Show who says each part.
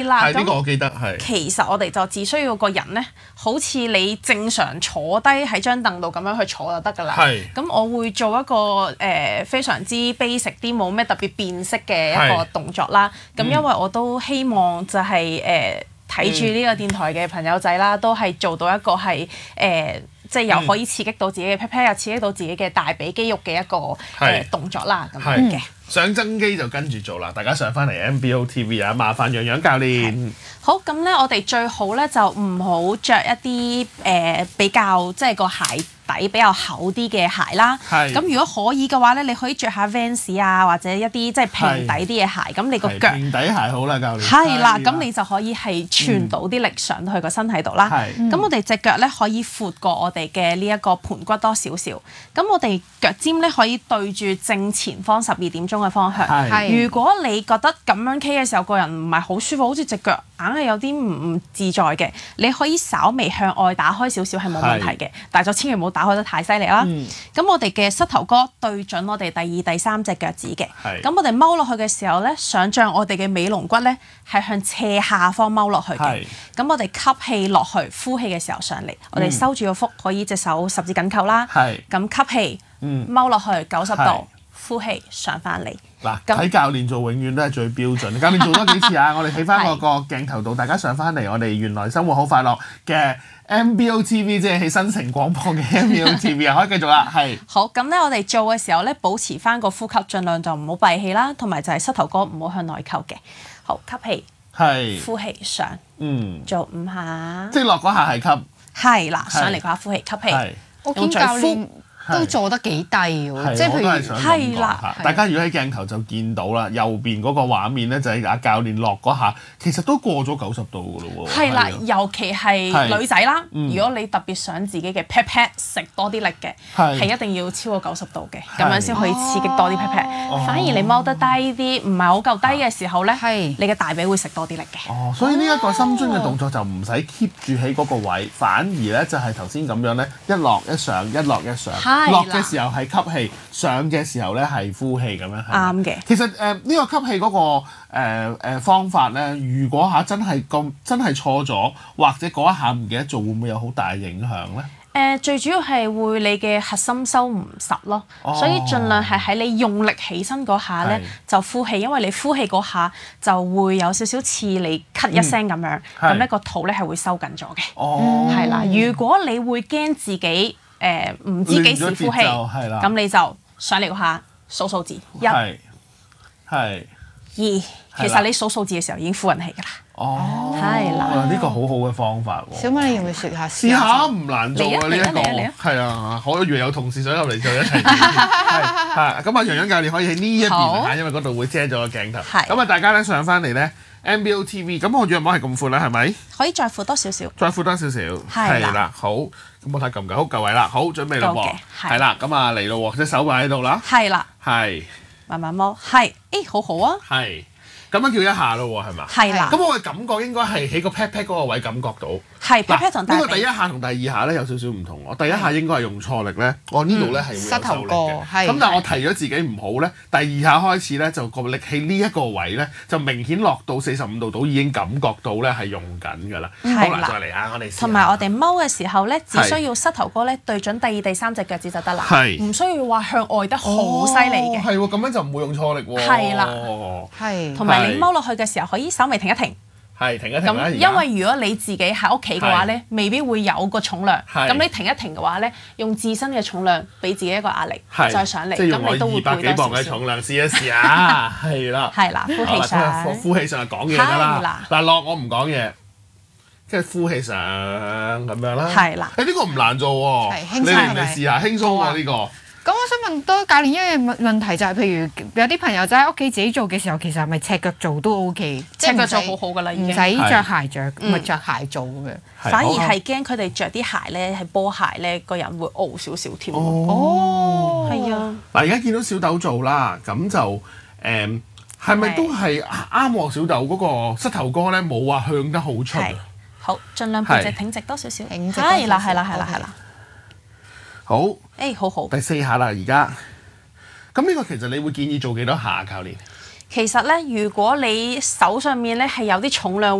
Speaker 1: 啦，
Speaker 2: 係呢個我記得係。
Speaker 1: 其實我哋就只需要個人咧，好似你正常坐低喺張凳度咁樣去坐就得㗎啦。
Speaker 2: 係。
Speaker 1: 咁我會做一個非常之 basic 啲，冇咩特別變式嘅一個動作啦。咁因為我都希望就係睇住呢個電台嘅朋友仔啦，都係做到一個係即係又可以刺激到自己嘅 pat pat，又刺激到自己嘅大髀肌肉嘅一個動作啦，咁樣嘅。
Speaker 2: 上增肌就跟住做啦，大家上翻嚟 MBO TV 啊，麻煩洋洋教練。
Speaker 1: 好，咁咧我哋最好咧就唔好着一啲比較即係個鞋底比較厚啲嘅鞋啦。咁如果可以嘅話咧，你可以着下 Vans 啊，或者一啲即係平底啲嘅鞋。咁你個腳
Speaker 2: 平底鞋好啦，教練。
Speaker 1: 係啦，咁你就可以係傳到啲力上到去個身體度啦。咁我哋隻腳咧可以闊過我哋嘅呢一個盤骨多少少。咁我哋腳尖咧可以對住正前方12點鐘嘅方向。如果你覺得咁樣企嘅時候，個人唔係好舒服，好似隻腳硬係有啲唔自在嘅，你可以稍微向外打開少少係冇問題嘅，但係就千祈唔好打開得太犀利啦。咁我哋嘅膝頭哥對準我哋第2、第3隻腳趾嘅。咁我哋踎落去嘅時候咧，想像我哋嘅尾龍骨咧係向斜下方踎落去嘅。咁我哋吸氣落去，呼氣嘅時候上嚟，我哋收住個腹，可以隻手十指緊扣啦。咁吸氣，踎落去90度，呼氣上翻嚟。
Speaker 2: 嗱，睇教練做永遠都係最標準。教練做多幾次啊！我哋睇翻個鏡頭度，大家上翻嚟我哋原來生活好快樂嘅 MBO TV， 即係喺新城廣播嘅 MBO TV 啊，可以繼續啦。係。好，咁咧我哋做嘅時候咧，保持翻個呼吸，盡量就唔好閉氣啦，同埋就係膝頭哥唔好向內扣嘅。好，吸氣，呼氣上，做5下。即係落嗰下係吸。係啦，上嚟嗰下呼氣，吸氣。
Speaker 3: 我見教練都做得幾低喎，即係譬如
Speaker 1: 係啦，
Speaker 2: 大家如果喺鏡頭就見到啦，右邊嗰個畫面咧就係阿教練落嗰下，其實都過咗90度㗎咯喎。
Speaker 1: 係啦，尤其係女仔啦，如果你特別想自己嘅 pat pat 食多啲力嘅，係一定要超過90度嘅，咁樣先可以刺激多啲 pat pat。反而你踎得低啲，唔係好夠低嘅時候咧，你嘅大髀會食多啲力嘅。
Speaker 2: 哦，所以呢一個深蹲嘅動作就唔使 keep 住喺嗰個位，反而咧就係頭先咁樣咧，一落一上，一落一上。落嘅時候係吸氣，上嘅時候咧係呼氣咁樣。
Speaker 1: 啱嘅。
Speaker 2: 其實呢個吸氣嗰個方法咧，如果真係錯咗，或者嗰一下唔記得做，會唔會有好大影響咧？
Speaker 1: 最主要係會你嘅核心收唔實咯，所以盡量係喺你用力起身嗰下咧就呼氣，因為你呼氣嗰下就會有少少似你咳一聲咁樣，咁呢個肚咧係會收緊咗嘅。係啦，如果你會驚自己唔知幾時呼氣，咁你就上嚟嗰下數數字1、2，其實你數數字嘅時候已經呼緊氣㗎啦。係啦，
Speaker 2: 呢個好好嘅方法喎。
Speaker 3: 小米，你要唔要試下？
Speaker 2: 試下唔難做啊！呢一個係啊，我以為有同事想入嚟就一齊。係咁啊，洋洋教練可以喺呢一邊嚇，因為嗰度會遮咗個鏡頭。咁啊，大家咧上翻嚟咧 MBO TV，咁我約網係咁闊啦，係咪？
Speaker 1: 可以再闊多少少。
Speaker 2: 再闊多少少。係啦，好。咁我睇夠唔夠？好，夠位啦。好，準備啦喎。係啦，咁啊嚟咯喎，隻手擺喺度啦。
Speaker 1: 係啦。
Speaker 2: 係。
Speaker 1: 慢慢摸。係。好好啊。
Speaker 2: 係。咁樣叫一下咯喎，係嘛？
Speaker 1: 係啦。
Speaker 2: 咁我嘅感覺應該係喺個 pat pat 嗰個位感覺到。
Speaker 1: 係 pat pat 同大髀。
Speaker 2: 呢個第一下同第二下咧有少少唔同。我第一下應該係用錯力咧，我呢度咧係會有受力嘅。咁但係我提咗自己唔好咧，第二下開始咧就個力氣呢一個位咧就明顯落到45度度，已經感覺到咧係用緊㗎啦。好啦，再嚟啊！我哋試。
Speaker 1: 同埋我哋踎嘅時候咧，只需要膝頭哥咧對準第2、第3隻腳趾就得啦，唔需要話向外得好犀利嘅。
Speaker 2: 係喎，咁樣就唔會用錯力喎。
Speaker 1: 係啦。
Speaker 3: 係。
Speaker 1: 同埋你踎落去嘅時候，可以稍微停一停。
Speaker 2: 係停一停啦。
Speaker 1: 因為如果你自己喺屋企嘅話咧，未必會有個重量。咁你停一停嘅話咧，用自身嘅重量俾自己一個壓力，再上嚟，咁你都會
Speaker 2: 200幾磅嘅重量試一試啊！係啦。
Speaker 1: 係啦，呼氣上。
Speaker 2: 呼氣上就講嘢㗎啦。嗱，落我唔講嘢，即係呼氣上咁樣啦。
Speaker 1: 係啦。
Speaker 2: 呢個唔難做喎。你嚟唔嚟試下？輕鬆喎呢個。
Speaker 3: 咁我想問多教練一樣問題就係，譬如有啲朋友仔喺屋企自己做嘅時候，其實係咪赤腳做都 OK？
Speaker 1: 赤腳做好好㗎啦，已經
Speaker 3: 唔使着鞋着，唔係着鞋做咁樣。
Speaker 1: 反而係驚佢哋着啲鞋咧係波鞋咧，個人會傲少少添。係啊。
Speaker 2: 嗱，而家見到小豆做啦，咁就係咪都係啱喎？小豆嗰個膝頭哥咧冇話向得好出。
Speaker 1: 好，盡量背脊挺直多少少。係啦，係啦，係啦，係啦。好，好好。
Speaker 2: 第4下啦，而家。咁呢個其實你會建議做幾多下，教練？
Speaker 1: 其實咧，如果你手上面咧係有啲重量。